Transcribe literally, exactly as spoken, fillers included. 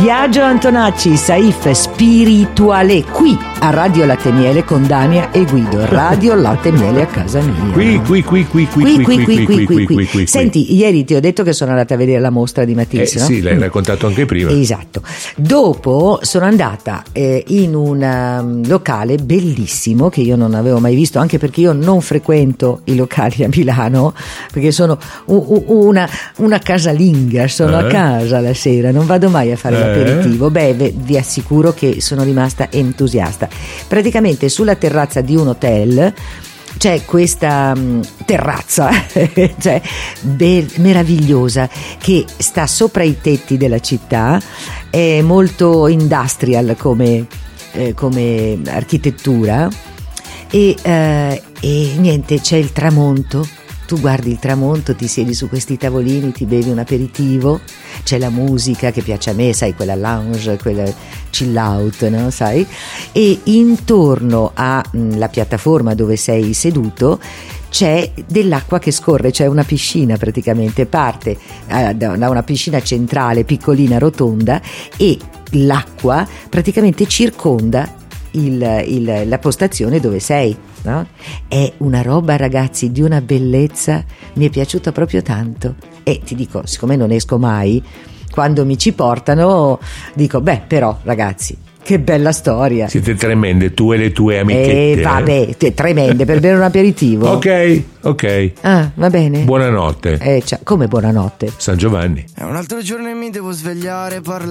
Biagio Antonacci, Saif Spirituale, qui a Radio Latte Miele con Dania e Guido. Radio Latte Miele a casa mia. Qui, qui, qui, qui, qui, qui, qui, qui, qui, qui, qui, qui. Senti, ieri ti ho detto che sono andata a vedere la mostra di Matisse, eh, no? Sì, l'hai raccontato anche prima. Esatto. Dopo sono andata eh, in un um, locale bellissimo che io non avevo mai visto, anche perché io non frequento i locali a Milano, perché sono u- u- una, una casalinga, sono eh? a casa la sera, non vado mai a fare eh? l'aperitivo. Beh, ve- vi assicuro che sono rimasta entusiasta. Praticamente sulla terrazza di un hotel c'è questa um, terrazza cioè, be- meravigliosa che sta sopra i tetti della città, è molto industrial come, eh, come architettura e, eh, e niente, c'è il tramonto. Tu guardi il tramonto, ti siedi su questi tavolini, ti bevi un aperitivo, c'è la musica che piace a me, sai, quella lounge, quella chill out, no? Sai? E intorno alla piattaforma dove sei seduto c'è dell'acqua che scorre, c'è una piscina praticamente, parte eh, da una piscina centrale piccolina rotonda e l'acqua praticamente circonda il, il, la postazione dove sei, no? È una roba, ragazzi, di una bellezza, mi è piaciuta proprio tanto. E ti dico, siccome non esco mai, quando mi ci portano dico, beh, però ragazzi, che bella storia. Siete tremende, tu e le tue amichette. Eh, vabbè, te, tremende, per bere un aperitivo. Ok, ok. Ah, va bene. Buonanotte. Eh, come buonanotte? San Giovanni. È un altro giorno e mi devo svegliare, parlare.